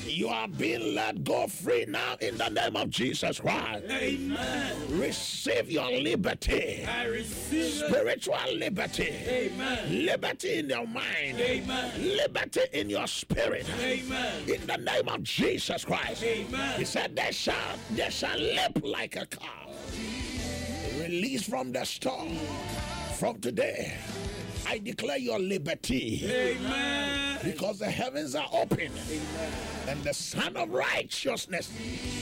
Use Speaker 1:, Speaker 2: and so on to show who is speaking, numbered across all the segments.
Speaker 1: You are being let go free now in the name of Jesus Christ.
Speaker 2: Amen.
Speaker 1: Receive your liberty.
Speaker 2: I receive
Speaker 1: Spiritual liberty.
Speaker 2: Amen.
Speaker 1: Liberty in your mind.
Speaker 2: Amen.
Speaker 1: Liberty in your spirit.
Speaker 2: Amen.
Speaker 1: In the name of Jesus Christ.
Speaker 2: Amen.
Speaker 1: He said they shall leap like a calf. Release from the storm. From today, I declare your liberty.
Speaker 2: Amen.
Speaker 1: Because the heavens are open.
Speaker 2: Amen.
Speaker 1: And the Son of Righteousness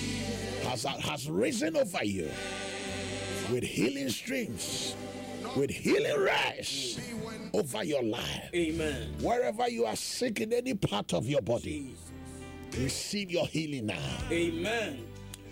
Speaker 1: has risen over you with healing streams, with healing rest over your life.
Speaker 2: Amen.
Speaker 1: Wherever you are sick in any part of your body, receive your healing now.
Speaker 2: Amen.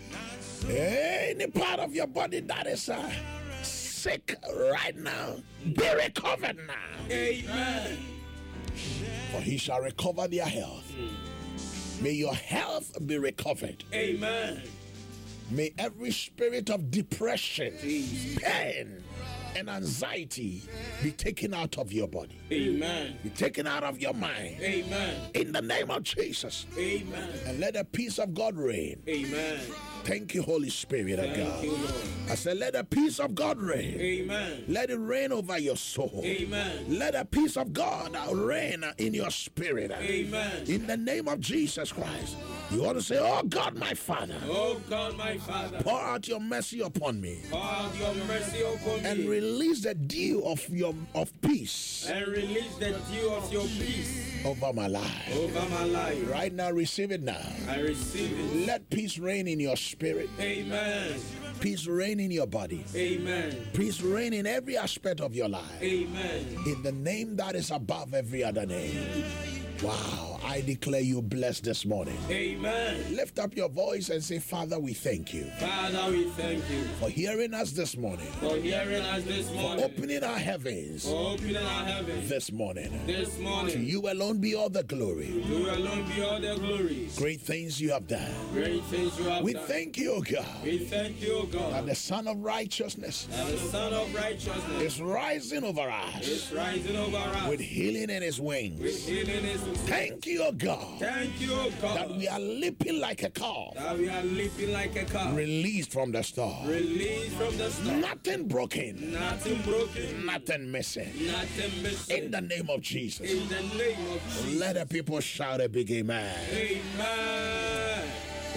Speaker 1: Any part of your body that is sick right now, be recovered now.
Speaker 2: Amen.
Speaker 1: For he shall recover their health. May your health be recovered.
Speaker 2: Amen.
Speaker 1: May every spirit of depression, pain, and anxiety be taken out of your body.
Speaker 2: Amen.
Speaker 1: Be taken out of your mind.
Speaker 2: Amen.
Speaker 1: In the name of Jesus.
Speaker 2: Amen.
Speaker 1: And let the peace of God reign.
Speaker 2: Amen.
Speaker 1: Thank you, Holy Spirit of God.
Speaker 2: Thank you, Lord.
Speaker 1: I said, let the peace of God reign.
Speaker 2: Amen.
Speaker 1: Let it reign over your soul.
Speaker 2: Amen.
Speaker 1: Let the peace of God reign in your spirit.
Speaker 2: Amen.
Speaker 1: In the name of Jesus Christ. You want to say, oh God, my Father.
Speaker 2: Oh God, my Father.
Speaker 1: Pour out your mercy upon me.
Speaker 2: Pour out your mercy upon me.
Speaker 1: And release the dew of peace.
Speaker 2: And release the dew of your peace
Speaker 1: over my life.
Speaker 2: Over my life.
Speaker 1: Right now, receive it now.
Speaker 2: I receive it.
Speaker 1: Let peace reign in your spirit.
Speaker 2: Amen.
Speaker 1: Peace reign in your body.
Speaker 2: Amen.
Speaker 1: Peace reign in every aspect of your life.
Speaker 2: Amen.
Speaker 1: In the name that is above every other name. Wow, I declare you blessed this morning.
Speaker 2: Amen.
Speaker 1: Lift up your voice and say, Father, we thank you.
Speaker 2: Father, we thank you.
Speaker 1: For hearing us this morning.
Speaker 2: For hearing us this morning.
Speaker 1: For opening our heavens.
Speaker 2: For opening our heavens.
Speaker 1: This morning.
Speaker 2: This morning.
Speaker 1: To you alone be all the glory.
Speaker 2: To you alone be all the glory.
Speaker 1: Great things you have done.
Speaker 2: Great things you have
Speaker 1: we
Speaker 2: done.
Speaker 1: Thank you, O God.
Speaker 2: We thank you, O God.
Speaker 1: That the Son of Righteousness.
Speaker 2: That the Son of Righteousness
Speaker 1: is rising over us.
Speaker 2: Is rising over us.
Speaker 1: With healing in his wings.
Speaker 2: With healing in his wings.
Speaker 1: Thank you, O God.
Speaker 2: Thank you, O God.
Speaker 1: That we are leaping like a calf.
Speaker 2: That we are leaping like a calf.
Speaker 1: Released from the storm.
Speaker 2: Released from the storm.
Speaker 1: Nothing broken.
Speaker 2: Nothing broken.
Speaker 1: Nothing missing.
Speaker 2: Nothing missing.
Speaker 1: In the name of Jesus.
Speaker 2: In the name of Jesus.
Speaker 1: Let the people shout a big amen.
Speaker 2: Amen.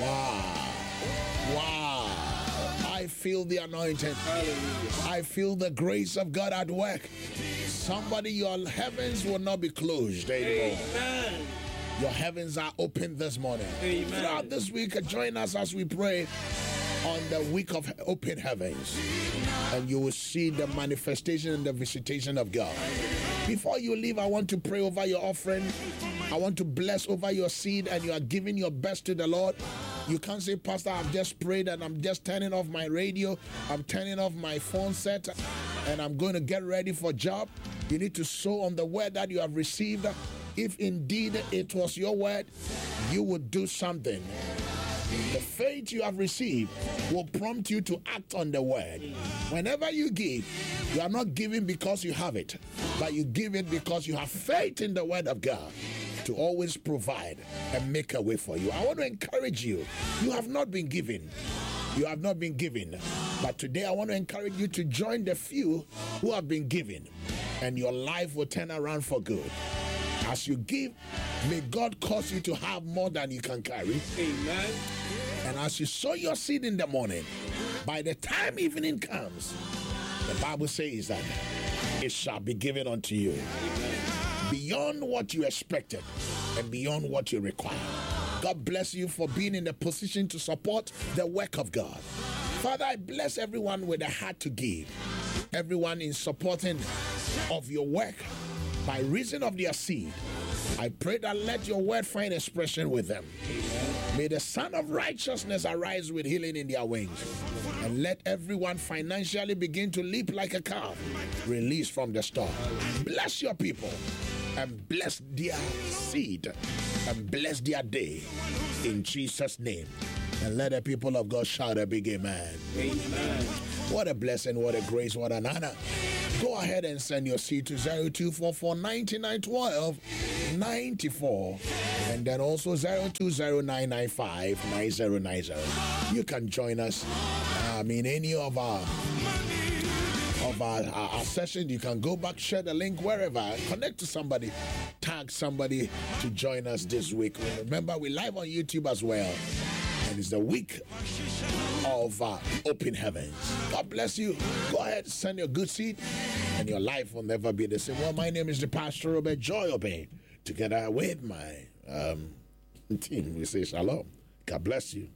Speaker 1: Wow. Wow. I feel the anointing.
Speaker 2: Hallelujah.
Speaker 1: I feel the grace of God at work. Somebody, your heavens will not be closed anymore.
Speaker 2: Amen.
Speaker 1: Your heavens are open this morning.
Speaker 2: Amen.
Speaker 1: Throughout this week, join us as we pray on the week of open heavens. And you will see the manifestation and the visitation of God. Before you leave, I want to pray over your offering. I want to bless over your seed, and you are giving your best to the Lord. You can't say, Pastor, I've just prayed and I'm just turning off my radio. I'm turning off my phone set and I'm going to get ready for job. You need to sow on the word that you have received. If indeed it was your word, you would do something. The faith you have received will prompt you to act on the word. Whenever you give, you are not giving because you have it, but you give it because you have faith in the word of God to always provide and make a way for you. I want to encourage you. You have not been given. You have not been given. But today I want to encourage you to join the few who have been given, and your life will turn around for good. As you give, may God cause you to have more than you can carry.
Speaker 2: Amen.
Speaker 1: And as you sow your seed in the morning, by the time evening comes, the Bible says that it shall be given unto you. Amen. Beyond what you expected and beyond what you require. God bless you for being in a position to support the work of God. Father, I bless everyone with a heart to give. Everyone in supporting of your work by reason of their seed. I pray that let your word find expression with them. Amen. May the Son of Righteousness arise with healing in their wings. And let everyone financially begin to leap like a calf, released from the storm. Bless your people and bless their seed and bless their day in Jesus' name. And let the people of God shout a big amen.
Speaker 2: Amen.
Speaker 1: What a blessing, what a grace, what an honor. Go ahead and send your seed to 0244 9912 94 and then also 020995 9090. You can join us any of our session. You can go back, share the link wherever, connect to somebody, tag somebody to join us this week. Remember, we're live on YouTube as well, and it's the week of Open Heavens. God bless you. Go ahead, send your good seed, and your life will never be the same. Well, my name is the Pastor Robert Joy Obey. Together with my team, we say shalom. God bless you.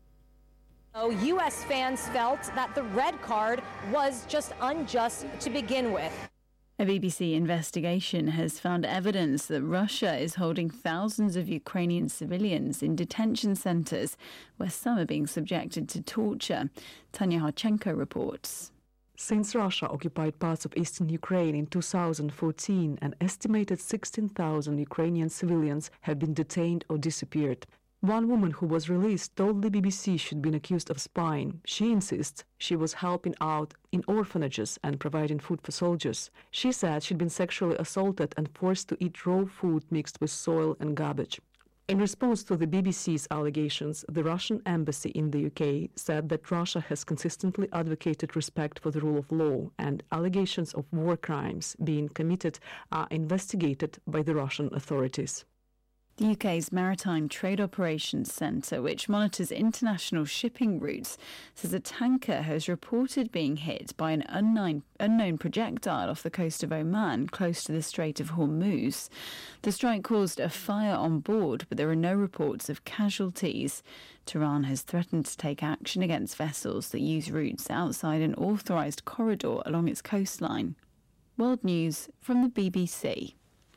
Speaker 3: U.S. fans felt that the red card was just unjust to begin with.
Speaker 4: A BBC investigation has found evidence that Russia is holding thousands of Ukrainian civilians in detention centres where some are being subjected to torture. Tanya Harchenko reports.
Speaker 5: Since Russia occupied parts of eastern Ukraine in 2014, an estimated 16,000 Ukrainian civilians have been detained or disappeared. One woman who was released told the BBC she'd been accused of spying. She insists she was helping out in orphanages and providing food for soldiers. She said she'd been sexually assaulted and forced to eat raw food mixed with soil and garbage. In response to the BBC's allegations, the Russian embassy in the UK said that Russia has consistently advocated respect for the rule of law, and allegations of war crimes being committed are investigated by the Russian authorities.
Speaker 4: The UK's Maritime Trade Operations Centre, which monitors international shipping routes, says a tanker has reported being hit by an unknown projectile off the coast of Oman, close to the Strait of Hormuz. The strike caused a fire on board, but there are no reports of casualties. Tehran has threatened to take action against vessels that use routes outside an authorised corridor along its coastline. World News from the BBC.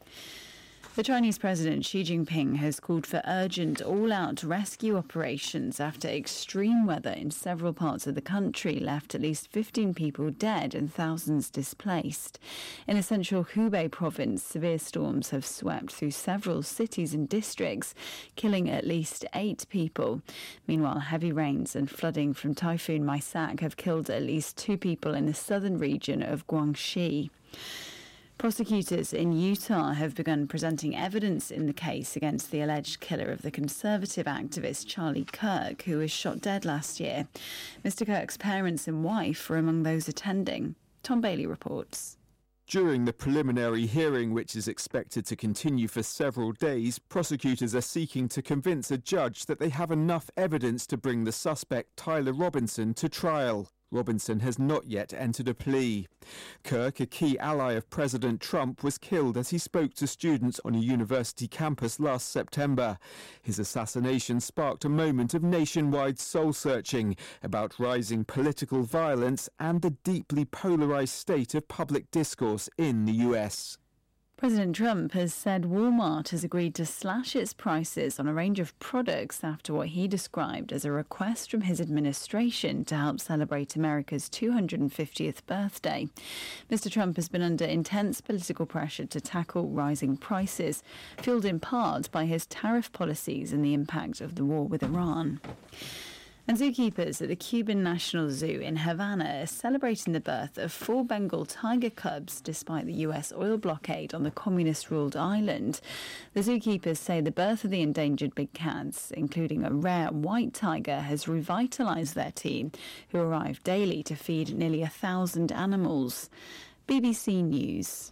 Speaker 4: The Chinese President Xi Jinping has called for urgent, all-out rescue operations after extreme weather in several parts of the country left at least 15 people dead and thousands displaced. In the central Hubei province, severe storms have swept through several cities and districts, killing at least 8 people. Meanwhile, heavy rains and flooding from Typhoon Maisak have killed at least 2 people in the southern region of Guangxi. Prosecutors in Utah have begun presenting evidence in the case against the alleged killer of the conservative activist Charlie Kirk, who was shot dead last year. Mr. Kirk's parents and wife were among those attending. Tom Bailey reports.
Speaker 6: During the preliminary hearing, which is expected to continue for several days, prosecutors are seeking to convince a judge that they have enough evidence to bring the suspect, Tyler Robinson, to trial. Robinson has not yet entered a plea. Kirk, a key ally of President Trump, was killed as he spoke to students on a university campus last September. His assassination sparked a moment of nationwide soul-searching about rising political violence and the deeply polarized state of public discourse in the US.
Speaker 4: President Trump has said Walmart has agreed to slash its prices on a range of products after what he described as a request from his administration to help celebrate America's 250th birthday. Mr. Trump has been under intense political pressure to tackle rising prices, fueled in part by his tariff policies and the impact of the war with Iran. And zookeepers at the Cuban National Zoo in Havana are celebrating the birth of 4 Bengal tiger cubs despite the US oil blockade on the communist-ruled island. The zookeepers say the birth of the endangered big cats, including a rare white tiger, has revitalised their team, who arrive daily to feed nearly 1,000 animals. BBC News.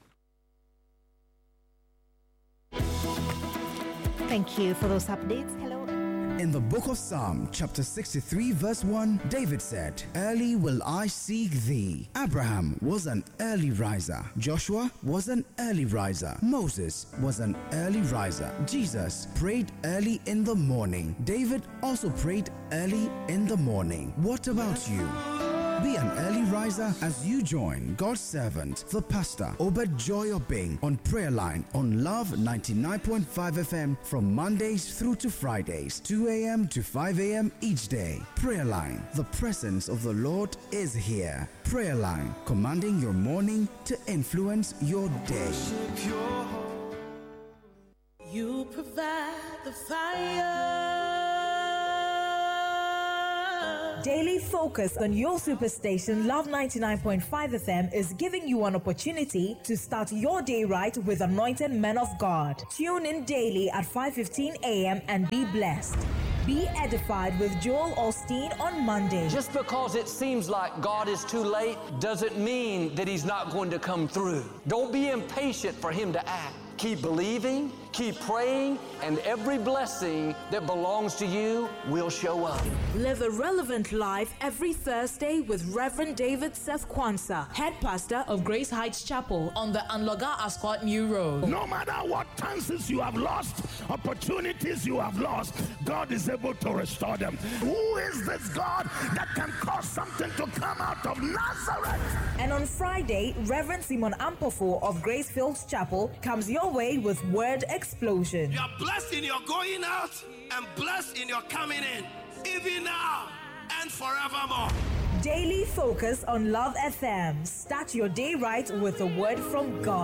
Speaker 7: Thank you for those updates. Hello.
Speaker 8: In the book of Psalm, chapter 63, verse 1, David said, "Early will I seek thee." Abraham was an early riser. Joshua was an early riser. Moses was an early riser. Jesus prayed early in the morning. David also prayed early in the morning. What about you? Be an early riser as you join God's servant, the pastor, Obed Joy Obeng, on Prayer Line on Love 99.5 FM from Mondays through to Fridays, 2 a.m. to 5 a.m. each day. Prayer Line, the presence of the Lord is here. Prayer Line, commanding your morning to influence your day.
Speaker 9: You provide the fire.
Speaker 7: Daily Focus on your superstation Love 99.5 FM is giving you an opportunity to start your day right with anointed men of God. Tune in daily at 5:15 a.m. and be blessed. Be edified with Joel Osteen on Monday.
Speaker 9: Just because it seems like God is too late doesn't mean that He's not going to come through. Don't be impatient for Him to act. Keep believing, keep praying, and every blessing that belongs to you will show up.
Speaker 7: Live a relevant life every Thursday with Reverend David Seth Kwanzaa, head pastor of Grace Heights Chapel on the Anloga Ascot New Road.
Speaker 1: No matter what chances you have lost, opportunities you have lost, God is able to restore them. Who is this God that can cause something to come out of Nazareth?
Speaker 7: And on Friday, Reverend Simon Ampofo of Grace Fields Chapel comes your way with Word Explosion.
Speaker 2: You are blessed in your going out and blessed in your coming in, even now and forevermore.
Speaker 7: Daily Focus on Love FM. Start your day right with a word from God.